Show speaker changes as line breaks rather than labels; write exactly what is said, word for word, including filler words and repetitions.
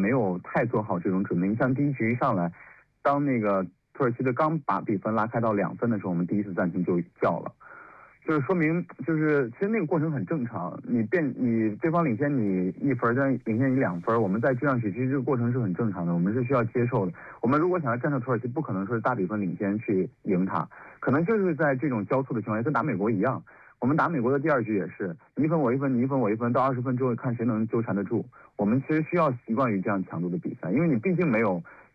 没有太做好这种准备。你像第一局一上来，当那个土耳其队刚把比分拉开到两分的时候，我们第一次暂停就叫了。就是说明，就是其实那个过程很正常。你变，你对方领先你一分，但领先你两分，我们再追上去，其实这个过程是很正常的，我们是需要接受的。我们如果想要战胜土耳其，不可能说是大比分领先去赢它，可能就是在这种交错的情况下，跟打美国一样。我们打美国的第二局也是，你一分我一分，你一分我一分，到二十分之后看谁能纠缠得住。我们其实需要习惯于这样强度的比赛，因为你毕竟没有